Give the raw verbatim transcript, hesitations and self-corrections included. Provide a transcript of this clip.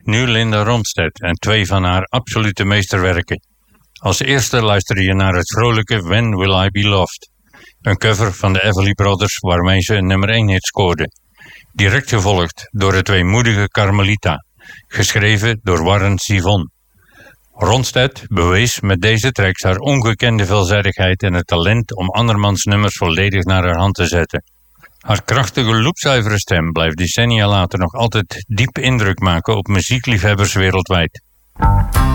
nu Linda Ronstadt en twee van haar absolute meesterwerken. Als eerste luister je naar het vrolijke When Will I Be Loved, een cover van de Everly Brothers waarmee ze een nummer één hit scoorden. Direct gevolgd door het tweemoedige Carmelita, geschreven door Warren Zevon. Ronstadt bewees met deze tracks haar ongekende veelzijdigheid en het talent om andermans nummers volledig naar haar hand te zetten. Haar krachtige, loopzuivere stem blijft decennia later nog altijd diep indruk maken op muziekliefhebbers wereldwijd.